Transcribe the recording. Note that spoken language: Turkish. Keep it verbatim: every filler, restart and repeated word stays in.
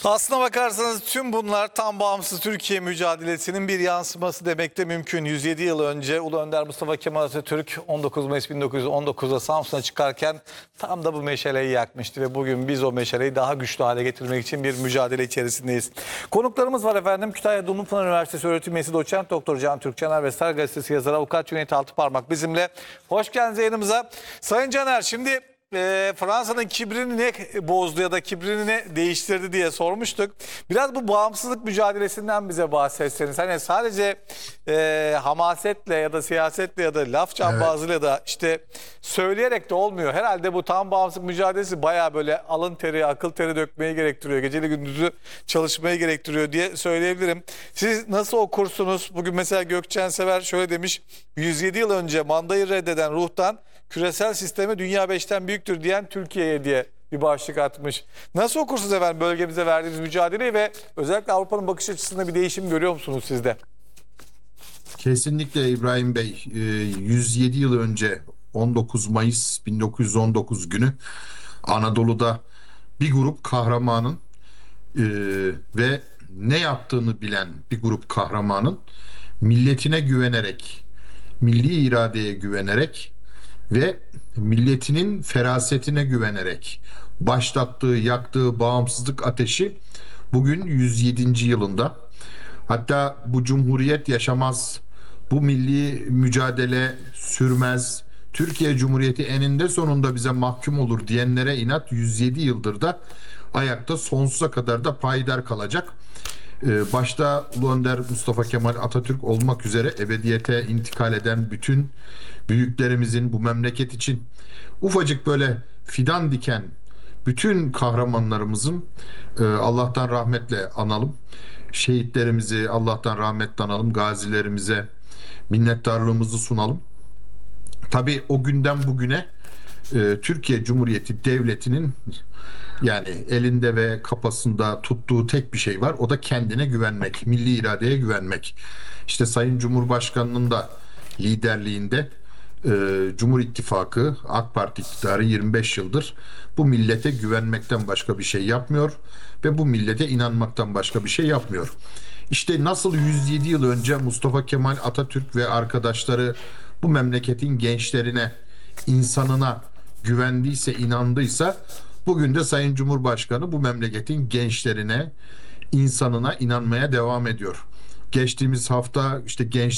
Aslına bakarsanız tüm bunlar tam bağımsız Türkiye mücadelesinin bir yansıması demek de mümkün. yüz yedi yıl önce Ulu Önder Mustafa Kemal Atatürk on dokuz Mayıs bin dokuz yüz on dokuz'da Samsun'a çıkarken tam da bu meşaleyi yakmıştı ve bugün biz o meşaleyi daha güçlü hale getirmek için bir mücadele içerisindeyiz. Konuklarımız var efendim. Kütahya Dumlupınar Üniversitesi öğretim üyesi doçent doktor Can Türkçener ve Star Gazetesi yazarı avukat Cüneyt Altıparmak bizimle. Hoş geldiniz yayınımıza. Sayın Caner, şimdi E, Fransa'nın kibrini ne bozdu ya da kibrini ne değiştirdi diye sormuştuk. Biraz bu bağımsızlık mücadelesinden bize bahsetseniz. Hani sadece e, hamasetle ya da siyasetle ya da laf cambazıyla evet. da işte söyleyerek de olmuyor. Herhalde bu tam bağımsızlık mücadelesi bayağı böyle alın teri, akıl teri dökmeyi gerektiriyor. Geceli gündüzü çalışmayı gerektiriyor diye söyleyebilirim. Siz nasıl okursunuz? Bugün mesela Gökçen Sever şöyle demiş. yüz yedi yıl önce mandayı reddeden ruhtan küresel sisteme dünya beşten büyüktür diyen Türkiye'ye diye bir başlık atmış. Nasıl okursunuz efendim bölgemize verdiğiniz mücadeleyi ve özellikle Avrupa'nın bakış açısında bir değişim görüyor musunuz siz de? Kesinlikle İbrahim Bey, yüz yedi yıl önce on dokuz Mayıs bin dokuz yüz on dokuz günü Anadolu'da bir grup kahramanın ve ne yaptığını bilen bir grup kahramanın milletine güvenerek, milli iradeye güvenerek ve milletinin ferasetine güvenerek başlattığı, yaktığı bağımsızlık ateşi bugün yüz yedinci yılında. Hatta bu cumhuriyet yaşamaz, bu milli mücadele sürmez, Türkiye Cumhuriyeti eninde sonunda bize mahkum olur diyenlere inat yüz yedi yıldır da ayakta, sonsuza kadar da payidar kalacak. Başta Ulu Önder Mustafa Kemal Atatürk olmak üzere ebediyete intikal eden bütün büyüklerimizin, bu memleket için ufacık böyle fidan diken bütün kahramanlarımızın Allah'tan rahmetle analım. Şehitlerimizi Allah'tan rahmetle analım. Gazilerimize minnettarlığımızı sunalım. Tabii o günden bugüne Türkiye Cumhuriyeti Devleti'nin yani elinde ve kafasında tuttuğu tek bir şey var. O da kendine güvenmek, milli iradeye güvenmek. İşte Sayın Cumhurbaşkanı'nın da liderliğinde e, Cumhur İttifakı, AK Parti iktidarı yirmi beş yıldır bu millete güvenmekten başka bir şey yapmıyor ve bu millete inanmaktan başka bir şey yapmıyor. İşte nasıl yüz yedi yıl önce Mustafa Kemal Atatürk ve arkadaşları bu memleketin gençlerine, insanına güvendiyse, inandıysa, bugün de Sayın Cumhurbaşkanı bu memleketin gençlerine, insanına inanmaya devam ediyor. Geçtiğimiz hafta işte genç